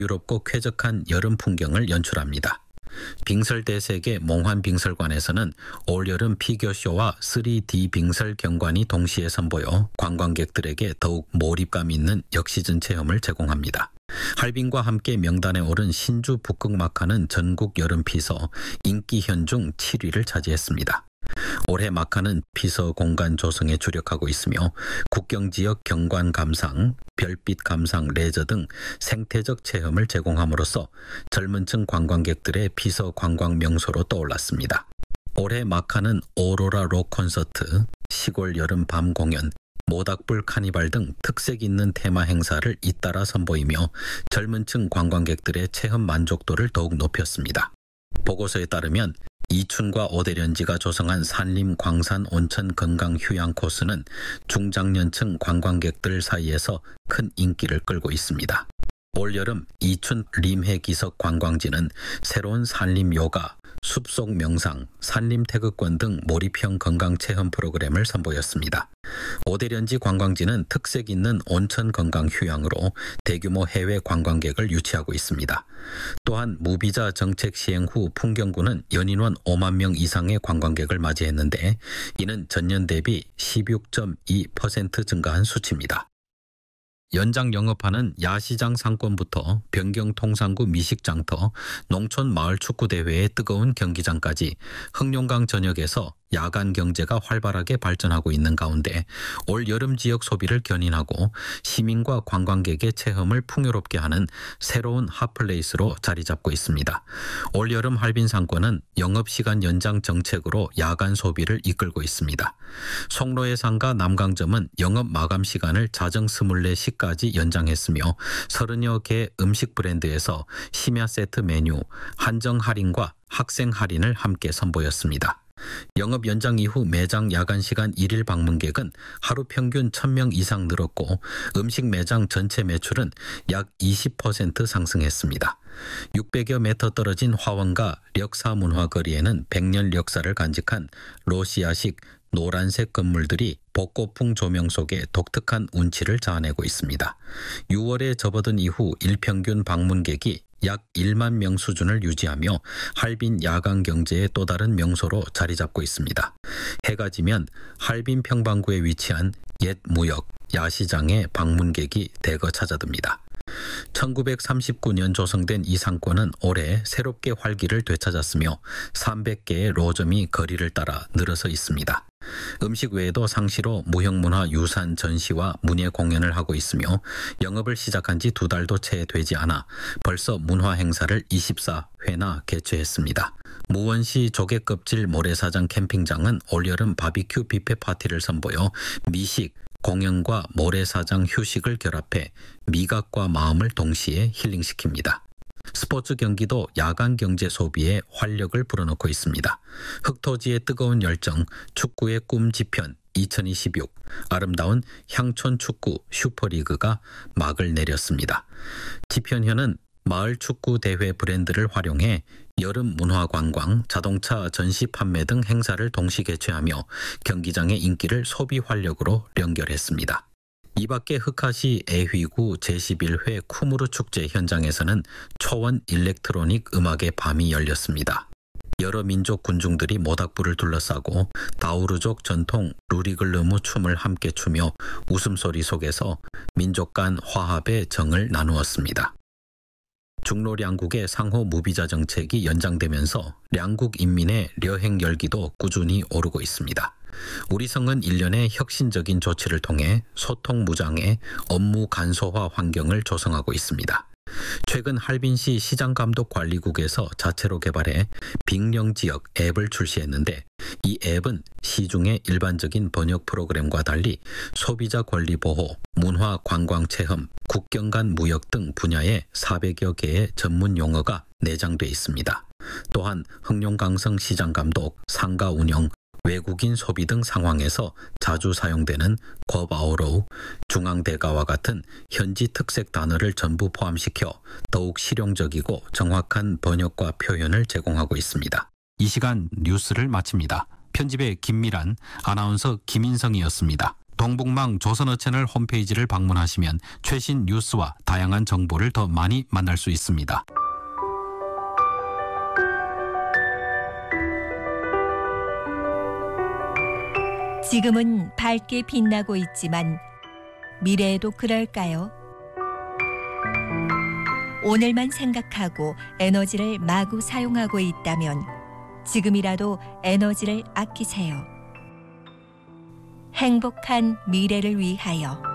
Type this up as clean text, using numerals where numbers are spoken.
유럽고 쾌적한 여름 풍경을 연출합니다. 빙설대세계 몽환빙설관에서는 올여름 피겨쇼와 3D 빙설 경관이 동시에 선보여 관광객들에게 더욱 몰입감 있는 역시즌 체험을 제공합니다. 할빈과 함께 명단에 오른 신주 북극마카는 전국 여름 피서 인기 현중 7위를 차지했습니다. 올해 마카는 피서 공간 조성에 주력하고 있으며 국경지역 경관 감상, 별빛 감상 레저 등 생태적 체험을 제공함으로써 젊은층 관광객들의 피서 관광 명소로 떠올랐습니다. 올해 마카는 오로라 록 콘서트, 시골 여름 밤 공연, 모닥불 카니발 등 특색 있는 테마 행사를 잇따라 선보이며 젊은층 관광객들의 체험 만족도를 더욱 높였습니다. 보고서에 따르면 이춘과 오대련지가 조성한 산림 광산 온천 건강 휴양 코스는 중장년층 관광객들 사이에서 큰 인기를 끌고 있습니다. 올여름 이춘 림해기석 관광지는 새로운 산림 요가, 숲속 명상, 산림 태극권 등 몰입형 건강 체험 프로그램을 선보였습니다. 오대련지 관광지는 특색 있는 온천 건강 휴양으로 대규모 해외 관광객을 유치하고 있습니다. 또한 무비자 정책 시행 후 풍경구는 연인원 5만 명 이상의 관광객을 맞이했는데 이는 전년 대비 16.2% 증가한 수치입니다. 연장 영업하는 야시장 상권부터 변경통상구 미식장터, 농촌 마을 축구대회의 뜨거운 경기장까지 흑룡강 전역에서 야간 경제가 활발하게 발전하고 있는 가운데 올 여름 지역 소비를 견인하고 시민과 관광객의 체험을 풍요롭게 하는 새로운 핫플레이스로 자리 잡고 있습니다. 올 여름 할빈 상권은 영업시간 연장 정책으로 야간 소비를 이끌고 있습니다. 송로의 상가 남강점은 영업 마감 시간을 자정 24시까지 연장했으며 30여 개 음식 브랜드에서 심야 세트 메뉴, 한정 할인과 학생 할인을 함께 선보였습니다. 영업 연장 이후 매장 야간 시간 1일 방문객은 하루 평균 1000명 이상 늘었고 음식 매장 전체 매출은 약 20% 상승했습니다. 600여 미터 떨어진 화원가 력사문화거리에는 100년 역사를 간직한 로시아식 노란색 건물들이 벚꽃풍 조명 속에 독특한 운치를 자아내고 있습니다. 6월에 접어든 이후 일평균 방문객이 약 1만 명 수준을 유지하며 할빈 야간 경제의 또 다른 명소로 자리 잡고 있습니다. 해가 지면 할빈 평방구에 위치한 옛 무역, 야시장에 방문객이 대거 찾아듭니다. 1939년 조성된 이 상권은 올해 새롭게 활기를 되찾았으며 300개의 로점이 거리를 따라 늘어서 있습니다. 음식 외에도 상시로 무형문화 유산 전시와 문예 공연을 하고 있으며 영업을 시작한 지 2달도 채 되지 않아 벌써 문화 행사를 24회나 개최했습니다. 무원시 조개껍질 모래사장 캠핑장은 올여름 바비큐 뷔페 파티를 선보여 미식, 공연과 모래사장 휴식을 결합해 미각과 마음을 동시에 힐링시킵니다. 스포츠 경기도 야간 경제 소비에 활력을 불어넣고 있습니다. 흑토지의 뜨거운 열정, 축구의 꿈 지편 2026 아름다운 향촌 축구 슈퍼리그가 막을 내렸습니다. 지편현은 마을 축구 대회 브랜드를 활용해 여름 문화 관광, 자동차 전시 판매 등 행사를 동시 개최하며 경기장의 인기를 소비 활력으로 연결했습니다. 이 밖에 흑하시 애휘구 제11회 쿠무르 축제 현장에서는 초원 일렉트로닉 음악의 밤이 열렸습니다. 여러 민족 군중들이 모닥불을 둘러싸고 다우르족 전통 루리글르무 춤을 함께 추며 웃음소리 속에서 민족 간 화합의 정을 나누었습니다. 중로 량국의 상호 무비자 정책이 연장되면서 량국 인민의 여행 열기도 꾸준히 오르고 있습니다. 우리 성은 일련의 혁신적인 조치를 통해 소통 무장애, 업무 간소화 환경을 조성하고 있습니다. 최근 할빈시 시장감독관리국에서 자체로 개발해 빙령지역 앱을 출시했는데 이 앱은 시중의 일반적인 번역 프로그램과 달리 소비자 권리 보호, 문화 관광 체험, 국경 간 무역 등 분야의 400여 개의 전문 용어가 내장돼 있습니다. 또한 흑룡강성 시장감독, 상가 운영, 외국인 소비 등 상황에서 자주 사용되는 거바오로우, 중앙대가와 같은 현지 특색 단어를 전부 포함시켜 더욱 실용적이고 정확한 번역과 표현을 제공하고 있습니다. 이 시간 뉴스를 마칩니다. 편집의 김미란, 아나운서 김인성이었습니다. 동북망 조선어 채널 홈페이지를 방문하시면 최신 뉴스와 다양한 정보를 더 많이 만날 수 있습니다. 지금은 밝게 빛나고 있지만 미래에도 그럴까요? 오늘만 생각하고 에너지를 마구 사용하고 있다면 지금이라도 에너지를 아끼세요. 행복한 미래를 위하여.